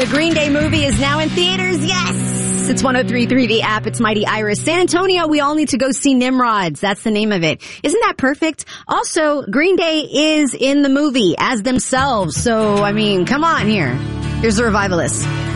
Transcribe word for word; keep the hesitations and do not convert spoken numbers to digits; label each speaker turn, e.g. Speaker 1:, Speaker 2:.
Speaker 1: The Green Day movie is now in theaters. Yes! It's one oh three point three The App. It's Mighty Iris. San Antonio, we all need to go see Nimrods. That's the name of it. Isn't that perfect? Also, Green Day is in the movie as themselves. So, I mean, come on here. Here's the Revivalists.